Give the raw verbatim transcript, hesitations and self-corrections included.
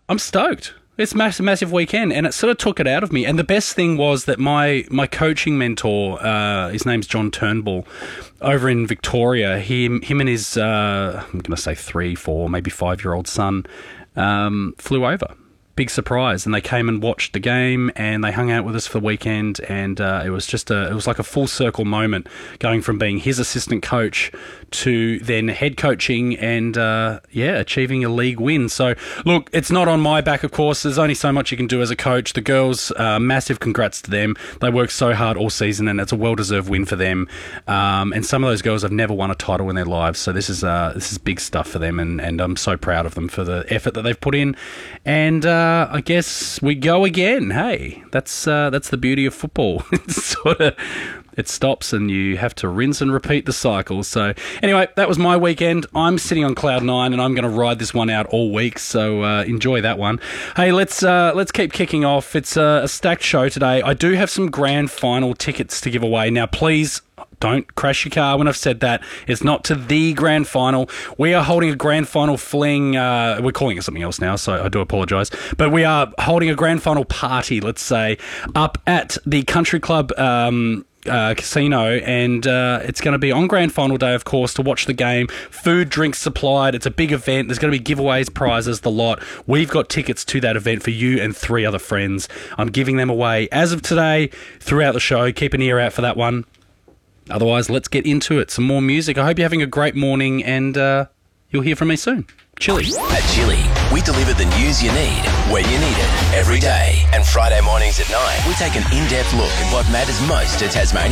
I'm stoked. It's a massive, massive weekend, and it sort of took it out of me. And the best thing was that my my coaching mentor, uh, his name's John Turnbull, over in Victoria, him, him and his, uh, I'm going to say three, four, maybe five-year-old son um, flew over. Big surprise, and they came and watched the game, and they hung out with us for the weekend, and uh, it was just a it was like a full circle moment, going from being his assistant coach to then head coaching and uh, yeah, achieving a league win. So look, it's not on my back, of course. There's only so much you can do as a coach. The girls, uh, massive congrats to them. They worked so hard all season, and it's a well-deserved win for them. Um, and some of those girls have never won a title in their lives, so this is uh, this is big stuff for them, and, and I'm so proud of them for the effort that they've put in. And uh, Uh, I guess we go again. Hey, that's uh, that's the beauty of football. It's sort of it stops and you have to rinse and repeat the cycle. So anyway, that was my weekend. I'm sitting on cloud nine, and I'm going to ride this one out all week. So uh, enjoy that one. Hey, let's uh, let's keep kicking off. It's a, a stacked show today. I do have some grand final tickets to give away. Now, please, don't crash your car when I've said that. It's not to the grand final. We are holding a grand final fling. Uh, we're calling it something else now, so I do apologise. But we are holding a grand final party, let's say, up at the Country Club um, uh, Casino. And uh, it's going to be on grand final day, of course, to watch the game. Food, drinks supplied. It's a big event. There's going to be giveaways, prizes, the lot. We've got tickets to that event for you and three other friends. I'm giving them away as of today throughout the show. Keep an ear out for that one. Otherwise, let's get into it. Some more music. I hope you're having a great morning, and uh, you'll hear from me soon. Chili. At Chili, we deliver the news you need, when you need it, every day. And Friday mornings at nine, we take an in-depth look at what matters most to Tasmania.